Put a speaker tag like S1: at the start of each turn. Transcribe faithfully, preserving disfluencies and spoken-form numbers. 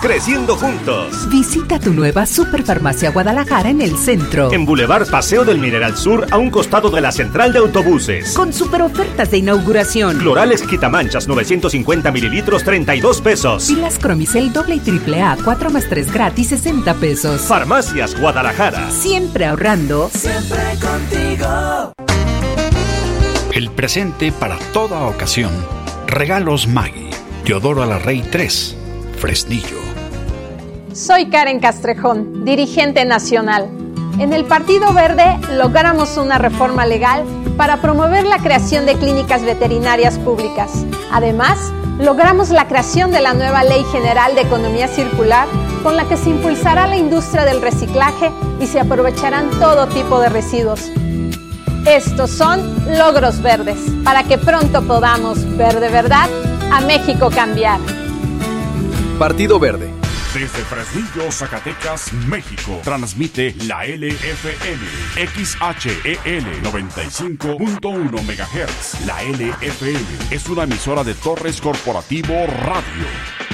S1: creciendo juntos.
S2: Visita tu nueva Superfarmacia Guadalajara en el centro.
S1: En Boulevard Paseo del Mineral Sur, a un costado de la central de autobuses.
S2: Con super ofertas de inauguración.
S1: Cloralex Quitamanchas novecientos cincuenta mililitros, treinta y dos pesos.
S2: Pilas Cromicel doble y triple A, cuatro más tres gratis, sesenta pesos.
S1: Farmacias Guadalajara.
S2: Siempre ahorrando.
S3: Siempre contigo.
S4: El presente para toda ocasión. Regalos Maggi. Teodoro Alarrey tres. Fresnillo.
S5: Soy Karen Castrejón, dirigente nacional. En el Partido Verde logramos una reforma legal para promover la creación de clínicas veterinarias públicas. Además, logramos la creación de la nueva Ley General de Economía Circular, con la que se impulsará la industria del reciclaje y se aprovecharán todo tipo de residuos. Estos son logros verdes, para que pronto podamos ver de verdad a México cambiar.
S6: Partido Verde.
S7: Desde Fresnillo, Zacatecas, México, transmite la L F M, X H E L noventa y cinco punto uno megahertz. La L F M es una emisora de Torres Corporativo Radio.